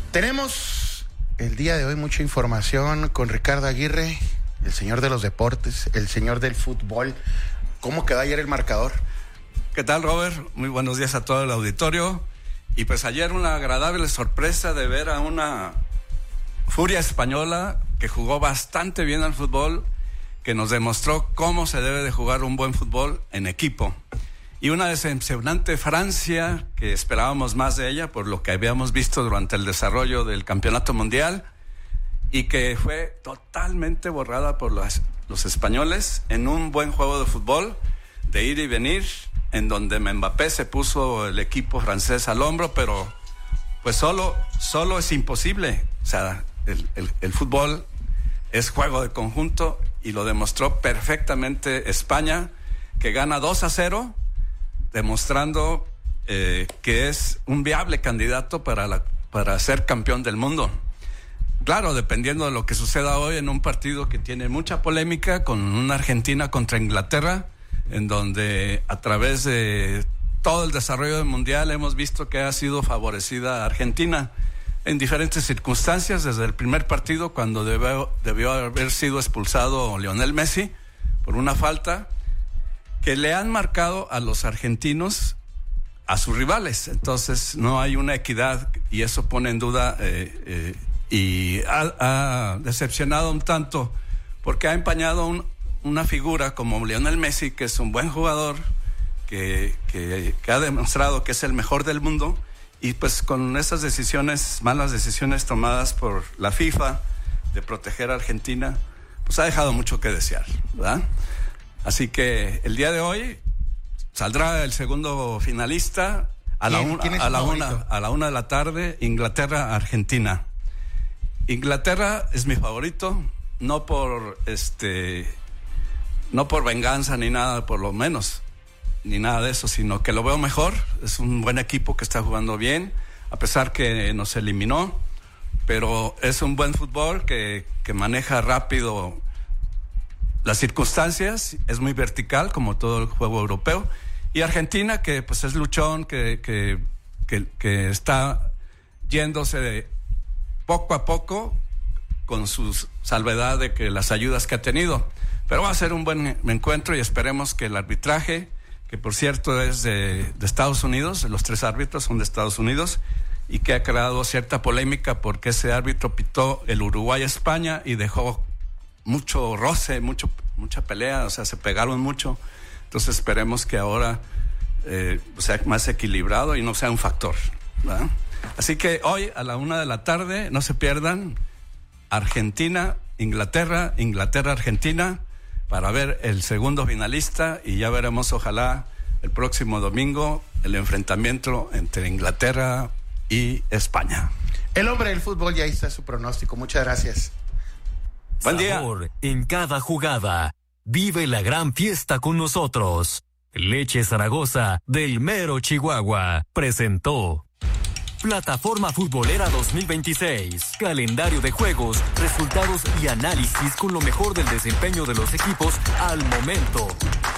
Tenemos el día de hoy mucha información con Ricardo Aguirre, el señor de los deportes, el señor del fútbol. ¿Cómo quedó ayer el marcador? ¿Qué tal, Robert? Muy buenos días a todo el auditorio. Y pues ayer una agradable sorpresa de ver a una furia española que jugó bastante bien al fútbol, que nos demostró cómo se debe de jugar un buen fútbol en equipo. Y una decepcionante Francia, que esperábamos más de ella por lo que habíamos visto durante el desarrollo del campeonato mundial, y que fue totalmente borrada por los españoles en un buen juego de fútbol, de ir y venir, en donde Mbappé se puso el equipo francés al hombro, pero pues solo es imposible. O sea, el fútbol es juego de conjunto, y lo demostró perfectamente España, que gana 2-0, demostrando que es un viable candidato para ser campeón del mundo. Claro, dependiendo de lo que suceda hoy en un partido que tiene mucha polémica, con una Argentina contra Inglaterra, en donde a través de todo el desarrollo del mundial hemos visto que ha sido favorecida Argentina en diferentes circunstancias, desde el primer partido, cuando debió haber sido expulsado Lionel Messi por una falta que le han marcado a los argentinos a sus rivales. Entonces no hay una equidad, y eso pone en duda y ha decepcionado un tanto, porque ha empañado una figura como Lionel Messi, que es un buen jugador, que ha demostrado que es el mejor del mundo. Y pues con esas malas decisiones tomadas por la FIFA de proteger a Argentina, pues ha dejado mucho que desear, ¿verdad? Así que el día de hoy saldrá el segundo finalista a la 1 de la tarde, Inglaterra-Argentina. Inglaterra es mi favorito, no por venganza ni nada, por lo menos, ni nada de eso, sino que lo veo mejor. Es un buen equipo que está jugando bien, a pesar que nos eliminó, pero es un buen fútbol que maneja rápido las circunstancias, es muy vertical como todo el juego europeo. Y Argentina, que pues es luchón, que está yéndose poco a poco, con su salvedad de que las ayudas que ha tenido. Pero va a ser un buen encuentro, y esperemos que el arbitraje, que por cierto es de Estados Unidos, los 3 árbitros son de Estados Unidos, y que ha creado cierta polémica porque ese árbitro pitó el Uruguay-España y dejó mucho roce, mucha pelea, o sea, se pegaron mucho. Entonces esperemos que ahora sea más equilibrado y no sea un factor, ¿verdad? Así que hoy a la 1 de la tarde, no se pierdan Argentina, Inglaterra, Argentina, para ver el segundo finalista, y ya veremos, ojalá, el próximo domingo, el enfrentamiento entre Inglaterra y España. El hombre del fútbol, ya está su pronóstico. Muchas gracias. Buen día. Sabor en cada jugada. Vive la gran fiesta con nosotros. Leche Zaragoza del mero Chihuahua presentó Plataforma Futbolera 2026. Calendario de juegos, resultados y análisis con lo mejor del desempeño de los equipos al momento.